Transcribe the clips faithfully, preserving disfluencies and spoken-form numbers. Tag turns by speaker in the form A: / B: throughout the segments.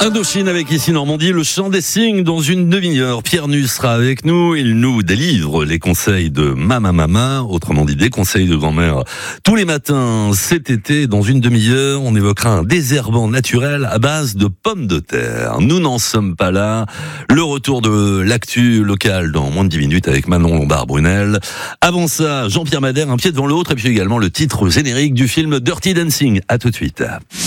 A: Indochine avec ici Normandie, le chant des cygnes dans une demi-heure. Pierre Nu sera avec nous, il nous délivre les conseils de Mama Mama, autrement dit des conseils de grand-mère. Tous les matins cet été, dans une demi-heure, on évoquera un désherbant naturel à base de pommes de terre. Nous n'en sommes pas là. Le retour de l'actu locale dans moins de dix minutes avec Manon Lombard-Brunel. Avant ça, Jean-Pierre Madère, un pied devant l'autre, et puis également le titre générique du film Dirty Dancing. À tout de suite.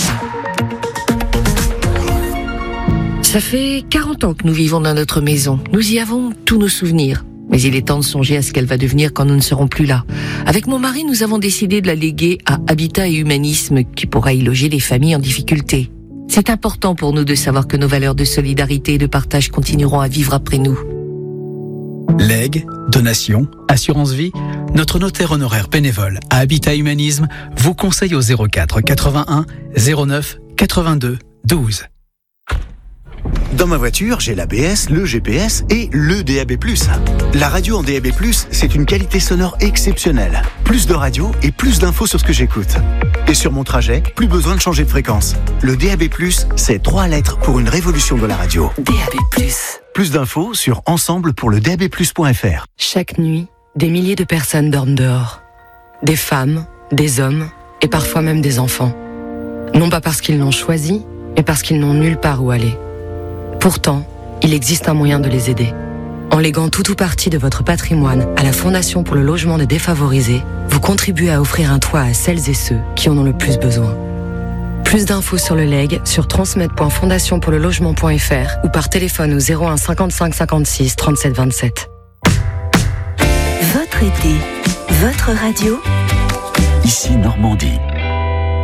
B: Ça fait quarante ans que nous vivons dans notre maison. Nous y avons tous nos souvenirs. Mais il est temps de songer à ce qu'elle va devenir quand nous ne serons plus là. Avec mon mari, nous avons décidé de la léguer à Habitat et Humanisme, qui pourra y loger les familles en difficulté. C'est important pour nous de savoir que nos valeurs de solidarité et de partage continueront à vivre après nous.
C: Legs, donations, assurance vie, notre notaire honoraire bénévole à Habitat Humanisme vous conseille au zéro quatre quatre-vingt-un zéro neuf quatre-vingt-deux douze.
D: Dans ma voiture, j'ai l'A B S, le G P S et le D A B plus. La radio en D A B plus, c'est une qualité sonore exceptionnelle. Plus de radio et plus d'infos sur ce que j'écoute. Et sur mon trajet, plus besoin de changer de fréquence. Le D A B plus, c'est trois lettres pour une révolution de la radio.
B: D A B plus.
D: Plus d'infos sur ensemble pour le D A B plus point F R.
B: Chaque nuit, des milliers de personnes dorment dehors. Des femmes, des hommes et parfois même des enfants. Non pas parce qu'ils l'ont choisi, mais parce qu'ils n'ont nulle part où aller. Pourtant, il existe un moyen de les aider. En léguant tout ou partie de votre patrimoine à la Fondation pour le logement des défavorisés, vous contribuez à offrir un toit à celles et ceux qui en ont le plus besoin. Plus d'infos sur le legs sur transmettre point fondation pour le logement point F R ou par téléphone au zéro un cinquante-cinq cinquante-six trente-sept vingt-sept.
E: Votre été, votre radio.
F: Ici Normandie.